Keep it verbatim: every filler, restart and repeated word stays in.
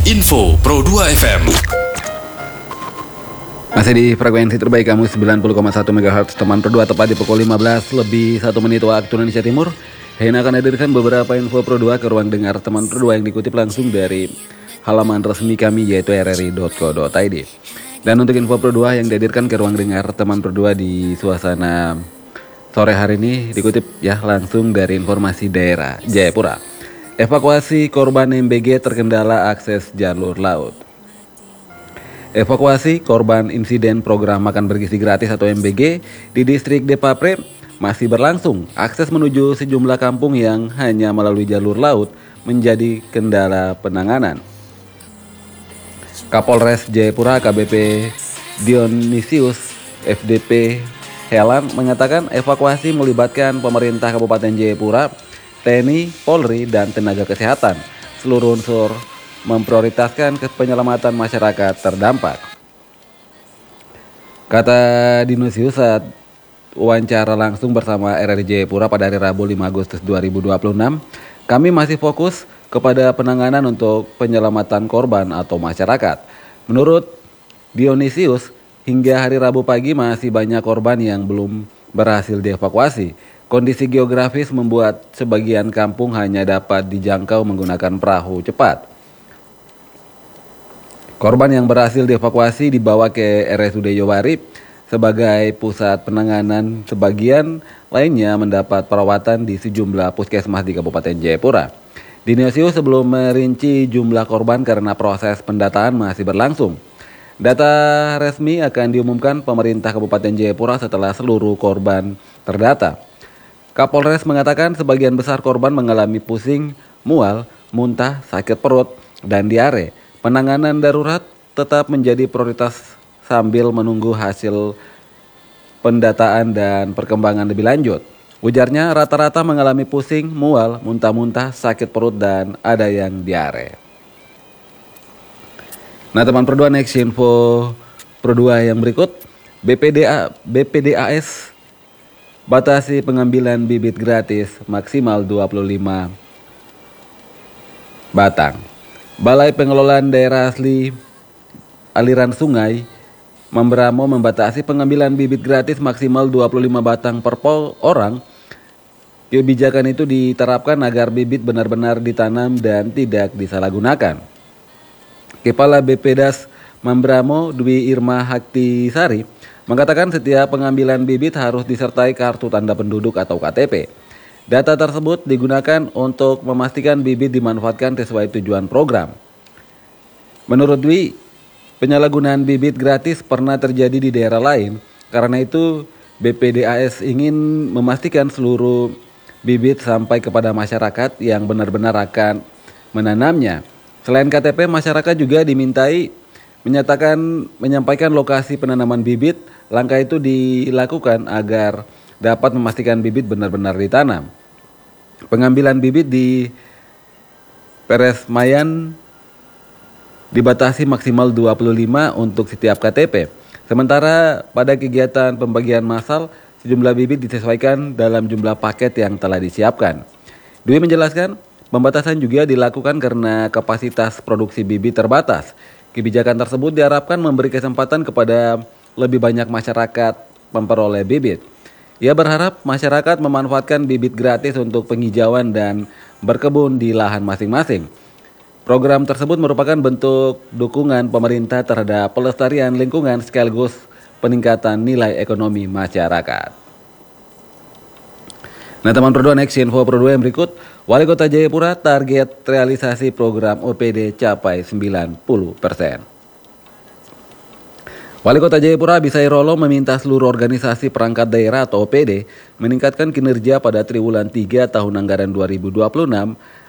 Info Pro dua F M. Masih di frekuensi terbaik kamu sembilan puluh koma satu megahertz teman Pro dua, tepat di pukul lima belas lebih satu menit waktu Indonesia Timur. Hena akan hadirkan beberapa info Pro dua ke ruang dengar teman Pro dua yang dikutip langsung dari halaman resmi kami yaitu r r i dot co dot i d. Dan untuk info Pro dua yang dihadirkan ke ruang dengar teman Pro dua di suasana sore hari ini dikutip ya langsung dari informasi daerah Jayapura. Evakuasi korban M B G terkendala akses jalur laut. Evakuasi korban insiden program makan bergizi gratis atau M B G di distrik Depapre masih berlangsung. Akses menuju sejumlah kampung yang hanya melalui jalur laut menjadi kendala penanganan. Kapolres Jayapura A K B P Dionisius F D P Helan mengatakan evakuasi melibatkan pemerintah Kabupaten Jayapura, T N I, Polri, dan tenaga kesehatan. Seluruh unsur memprioritaskan penyelamatan masyarakat terdampak. Kata Dionisius saat wawancara langsung bersama R R I Jayapura pada hari Rabu lima Agustus dua ribu dua puluh enam, kami masih fokus kepada penanganan untuk penyelamatan korban atau masyarakat. Menurut Dionisius, hingga hari Rabu pagi masih banyak korban yang belum berhasil dievakuasi. Kondisi geografis membuat sebagian kampung hanya dapat dijangkau menggunakan perahu cepat. Korban yang berhasil dievakuasi dibawa ke R S U D Yowari sebagai pusat penanganan. Sebagian lainnya mendapat perawatan di sejumlah puskesmas di Kabupaten Jayapura. Dionisius sebelum merinci jumlah korban karena proses pendataan masih berlangsung. Data resmi akan diumumkan pemerintah Kabupaten Jayapura setelah seluruh korban terdata. Kapolres mengatakan sebagian besar korban mengalami pusing, mual, muntah, sakit perut, dan diare. Penanganan darurat tetap menjadi prioritas sambil menunggu hasil pendataan dan perkembangan lebih lanjut. Ujarnya rata-rata mengalami pusing, mual, muntah-muntah, sakit perut, dan ada yang diare. Nah teman Pro dua, next info Pro dua yang berikut. B P D A, B P D A S batasi pengambilan bibit gratis maksimal dua puluh lima batang. Balai Pengelolaan Daerah Asli Aliran Sungai Mamberamo membatasi pengambilan bibit gratis maksimal dua puluh lima batang per orang. Kebijakan itu diterapkan agar bibit benar-benar ditanam dan tidak disalahgunakan. Kepala B P D A S Mamberamo Dwi Irma Haktisari mengatakan setiap pengambilan bibit harus disertai kartu tanda penduduk atau K T P. Data tersebut digunakan untuk memastikan bibit dimanfaatkan sesuai tujuan program. Menurut Dwi, penyalahgunaan bibit gratis pernah terjadi di daerah lain. Karena itu, B P D A S ingin memastikan seluruh bibit sampai kepada masyarakat yang benar-benar akan menanamnya. Selain K T P, masyarakat juga dimintai menyatakan menyampaikan lokasi penanaman bibit. Langkah itu dilakukan agar dapat memastikan bibit benar-benar ditanam. Pengambilan bibit di Peresmayan dibatasi maksimal dua puluh lima untuk setiap K T P. Sementara pada kegiatan pembagian massal, sejumlah bibit disesuaikan dalam jumlah paket yang telah disiapkan. Dwi menjelaskan, pembatasan juga dilakukan karena kapasitas produksi bibit terbatas. Kebijakan tersebut diharapkan memberi kesempatan kepada lebih banyak masyarakat memperoleh bibit. Ia berharap masyarakat memanfaatkan bibit gratis untuk penghijauan dan berkebun di lahan masing-masing. Program tersebut merupakan bentuk dukungan pemerintah terhadap pelestarian lingkungan sekaligus peningkatan nilai ekonomi masyarakat. Nah teman Pro dua, next info Pro dua yang berikut. Wali Kota Jayapura target realisasi program O P D capai sembilan puluh persen. Wali Kota Jayapura Abisai Rolo meminta seluruh organisasi perangkat daerah atau O P D meningkatkan kinerja pada triwulan tiga tahun anggaran dua ribu dua puluh enam